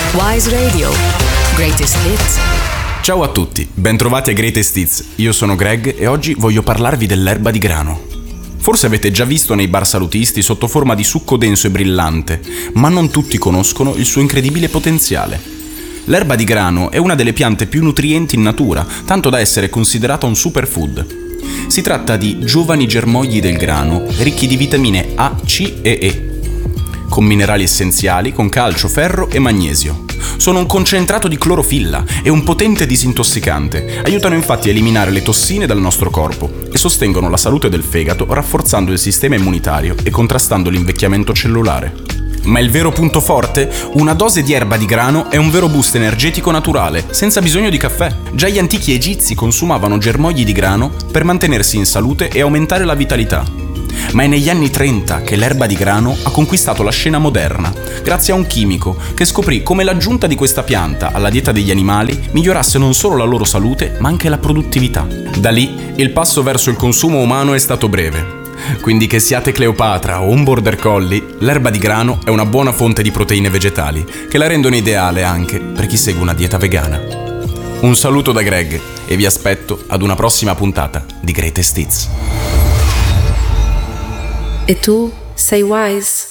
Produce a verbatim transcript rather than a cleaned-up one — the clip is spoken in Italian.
Wise Radio. Greatest Hits. Ciao a tutti, bentrovati a Greatest Hits. Io sono Greg e oggi voglio parlarvi dell'erba di grano. Forse avete già visto nei bar salutisti sotto forma di succo denso e brillante, ma non tutti conoscono il suo incredibile potenziale. L'erba di grano è una delle piante più nutrienti in natura, tanto da essere considerata un superfood. Si tratta di giovani germogli del grano, ricchi di vitamine A, C e E, con minerali essenziali, con calcio, ferro e magnesio. Sono un concentrato di clorofilla e un potente disintossicante. Aiutano infatti a eliminare le tossine dal nostro corpo e sostengono la salute del fegato, rafforzando il sistema immunitario e contrastando l'invecchiamento cellulare. Ma il vero punto forte? Una dose di erba di grano è un vero boost energetico naturale, senza bisogno di caffè. Già gli antichi egizi consumavano germogli di grano per mantenersi in salute e aumentare la vitalità. Ma è negli anni trenta che l'erba di grano ha conquistato la scena moderna, grazie a un chimico che scoprì come l'aggiunta di questa pianta alla dieta degli animali migliorasse non solo la loro salute, ma anche la produttività. Da lì, il passo verso il consumo umano è stato breve. Quindi che siate Cleopatra o un border collie, l'erba di grano è una buona fonte di proteine vegetali, che la rendono ideale anche per chi segue una dieta vegana. Un saluto da Greg e vi aspetto ad una prossima puntata di Greatest Hits. E tu sei wise?